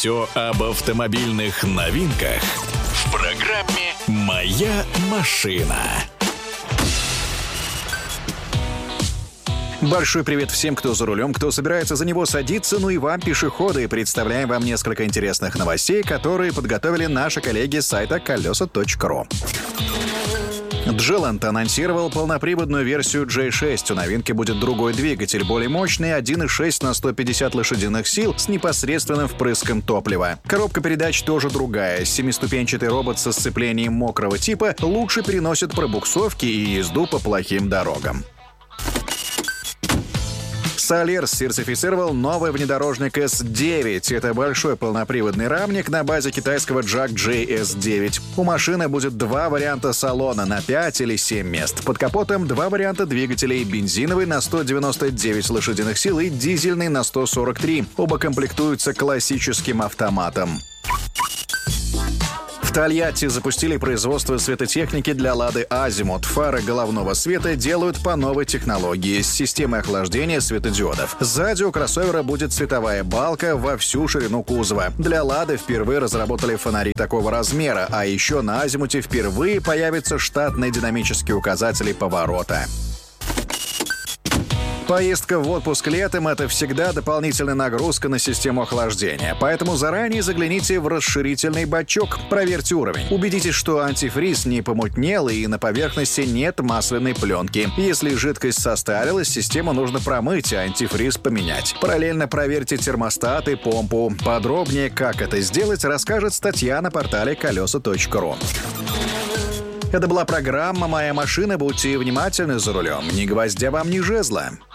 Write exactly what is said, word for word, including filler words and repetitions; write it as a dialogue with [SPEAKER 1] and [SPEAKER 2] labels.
[SPEAKER 1] Все об автомобильных новинках в программе «Моя машина».
[SPEAKER 2] Большой привет всем, кто за рулем, кто собирается за него садиться, ну и вам, пешеходы. Представляем вам несколько интересных новостей, которые подготовили наши коллеги с сайта колеса точка ру. Джелант анонсировал полноприводную версию джей шесть. У новинки будет другой двигатель, более мощный, один и шесть на сто пятьдесят лошадиных сил с непосредственным впрыском топлива. Коробка передач тоже другая. Семиступенчатый робот со сцеплением мокрого типа лучше переносит пробуксовки и езду по плохим дорогам. Солярс сертифицировал новый внедорожник эс девять. Это большой полноприводный рамник на базе китайского джак джей эс девять. У машины будет два варианта салона на пять или семь мест. Под капотом два варианта двигателей: бензиновый на сто девяносто девять лошадиных сил и дизельный на сто сорок три. Оба комплектуются классическим автоматом. В Тольятти запустили производство светотехники для «Лады Азимут». Фары головного света делают по новой технологии с системой охлаждения светодиодов. Сзади у кроссовера будет световая балка во всю ширину кузова. Для «Лады» впервые разработали фонари такого размера, а еще на «Азимуте» впервые появятся штатные динамические указатели поворота. Поездка в отпуск летом – это всегда дополнительная нагрузка на систему охлаждения, поэтому заранее загляните в расширительный бачок, проверьте уровень. Убедитесь, что антифриз не помутнел и на поверхности нет масляной пленки. Если жидкость состарилась, систему нужно промыть, а антифриз поменять. Параллельно проверьте термостат и помпу. Подробнее, как это сделать, расскажет статья на портале колеса точка ру. Это была программа «Моя машина». Будьте внимательны за рулем. Ни гвоздя вам, ни жезла.